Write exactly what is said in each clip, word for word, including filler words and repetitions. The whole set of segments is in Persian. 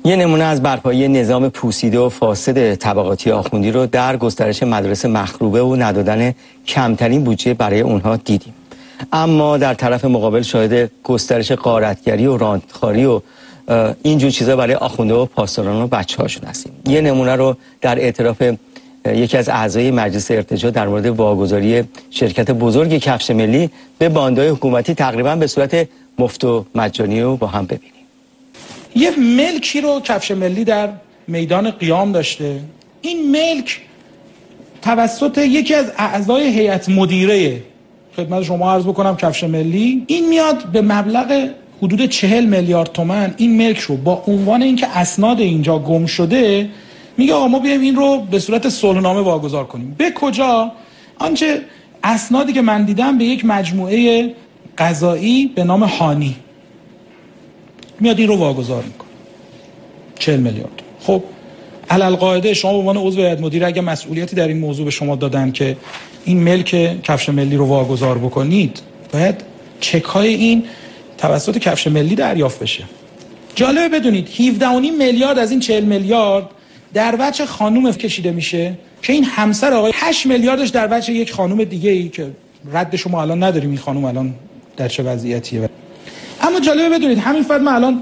یه نمونه از برپایی نظام پوسیده و فاسد طبقاتی آخوندی رو در گسترش مدارس مخروبه و ندادن کمترین بودجه برای اونها دیدیم. اما در طرف مقابل شاهد گسترش غارتگری و راندخاری و اینجور چیزا برای آخونده و پاسداران و بچه‌هاشون هستیم. یه نمونه رو در اعتراف یکی از اعضای مجلس ارتجاع در مورد واگذاری شرکت بزرگ کفش ملی به باندهای حکومتی تقریبا به صورت مفت و مجانی رو با هم ببینیم. یه ملکی رو کفش ملی در میدان قیام داشته. این ملک توسط یکی از اعضای هیئت مدیره خدمت شما عرض بکنم کفش ملی، این میاد به مبلغ حدود چهل میلیارد تومان این ملک رو با عنوان اینکه اسناد اینجا گم شده میگه آقا ما بیایم این رو به صورت صلح‌نامه واگذار کنیم. به کجا؟ آنچه اسنادی که من دیدم به یک مجموعه قضایی به نام هانی میاد این رو واگذار میکنه. چهل میلیارد. خب علالقاعده شما به عنوان عضو هیئت مدیره اگه مسئولیتی در این موضوع به شما دادن که این ملک کفش ملی رو واگذار بکنید، باید چک های این توسط کفش ملی دریافت بشه. جالبه بدونید هفده و نیم میلیارد از این چهل میلیارد در وجه خانوم کشیده میشه که این همسر آقای هشت میلیاردش در وجه یک خانوم دیگه ای که رد شما الان نداریم این خانوم الان در چه وضعیتیه. اما جالبه بدونید همین فرد من الان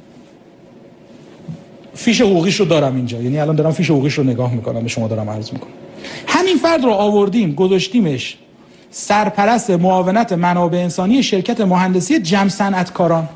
فیش حقوقیش رو دارم اینجا، یعنی الان دارم فیش حقوقیش رو نگاه میکنم به شما دارم عرض میکنم. همین فرد رو آوردیم گذاشتیمش سرپرست معاونت منابع انسانی شرکت مهندسی جم صنعتکاران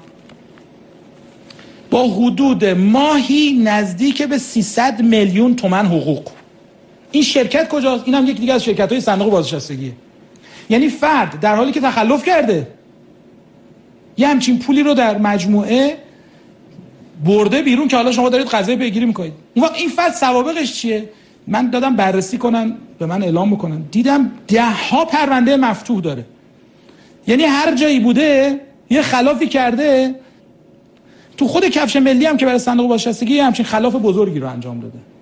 با حدود ماهی نزدیک به سیصد میلیون تومان حقوق. این شرکت کجاست؟ این هم یک دیگه از شرکت‌های صندوق بازنشستگیه. یعنی فرد در حالی که تخلف کرده یه همچین پولی رو در مجموعه برده بیرون که حالا شما دارید قضیه پیگیری میکنید. این فرد سوابقش چیه؟ من دادم بررسی کنن به من اعلام بکنن، دیدم ده ها پرونده مفتوح داره. یعنی هر جایی بوده یه خلافی کرده. تو خود کفش ملی هم که برای صندوق بازنشستگی همچین خلاف بزرگی رو انجام داده.